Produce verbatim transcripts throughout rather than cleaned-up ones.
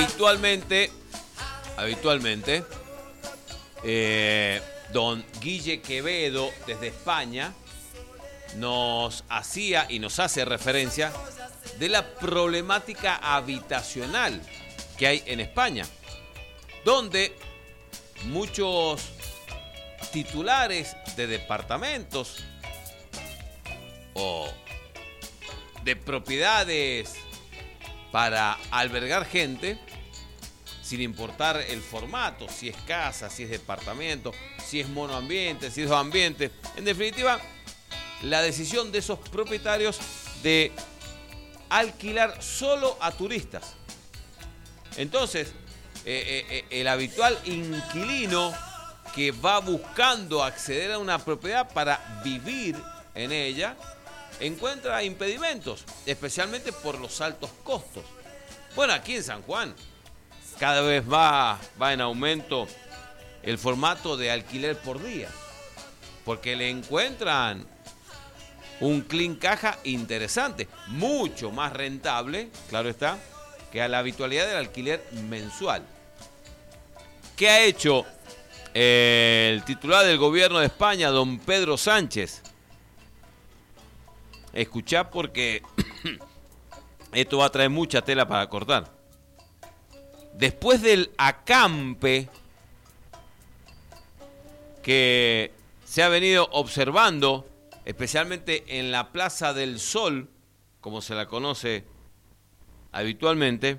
Habitualmente, habitualmente, eh, don Guille Quevedo desde España nos hacía y nos hace referencia de la problemática habitacional que hay en España, donde muchos titulares de departamentos o de propiedades para albergar gente, sin importar el formato, si es casa, si es departamento, si es monoambiente, si es dos ambientes, en definitiva, la decisión de esos propietarios de alquilar solo a turistas. Entonces, eh, eh, el habitual inquilino que va buscando acceder a una propiedad para vivir en ella, encuentra impedimentos, especialmente por los altos costos. Bueno, aquí en San Juan cada vez va, va en aumento el formato de alquiler por día, porque le encuentran un clean caja interesante, mucho más rentable, claro está, que a la habitualidad del alquiler mensual. ¿Qué ha hecho el titular del gobierno de España, don Pedro Sánchez? Escuchá, porque esto va a traer mucha tela para cortar. Después del acampe que se ha venido observando, especialmente en la Plaza del Sol, como se la conoce habitualmente,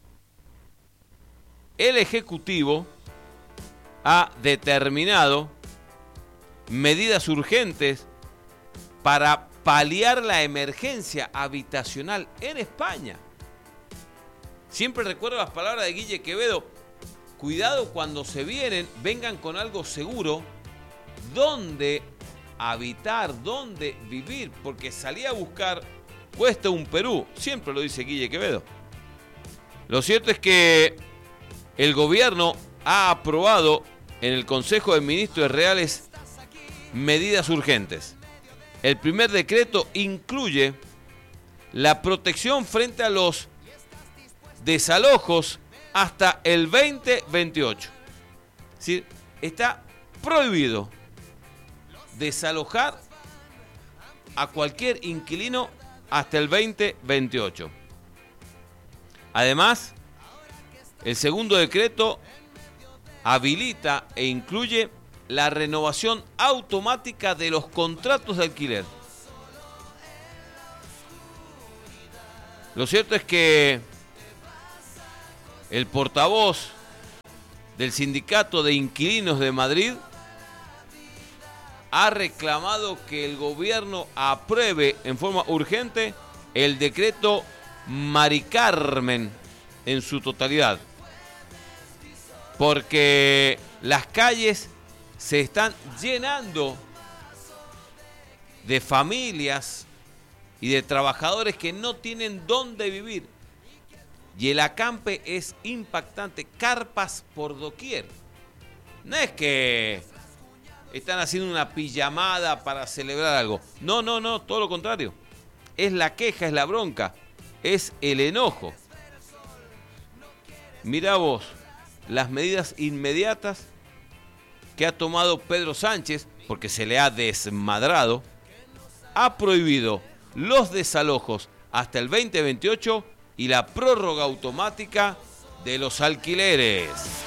el Ejecutivo ha determinado medidas urgentes para paliar la emergencia habitacional en España. Siempre recuerdo las palabras de Guille Quevedo: cuidado cuando se vienen, vengan con algo seguro, donde habitar, donde vivir, porque salir a buscar cuesta un Perú, siempre lo dice Guille Quevedo. Lo cierto es que el gobierno ha aprobado en el Consejo de Ministros Reales medidas urgentes. El primer decreto incluye la protección frente a los desalojos hasta el veinte veintiocho. Es decir, está prohibido desalojar a cualquier inquilino hasta el veinte veintiocho. Además, el segundo decreto habilita e incluye la renovación automática de los contratos de alquiler. Lo cierto es que el portavoz del Sindicato de Inquilinos de Madrid ha reclamado que el gobierno apruebe en forma urgente el decreto Mari Carmen en su totalidad, porque las calles se están llenando de familias y de trabajadores que no tienen dónde vivir. Y el acampe es impactante, carpas por doquier. No es que están haciendo una pijamada para celebrar algo. No, no, no, todo lo contrario. Es la queja, es la bronca, es el enojo. Mirá vos las medidas inmediatas que ha tomado Pedro Sánchez, porque se le ha desmadrado. Ha prohibido los desalojos hasta el veinte veintiocho y la prórroga automática de los alquileres.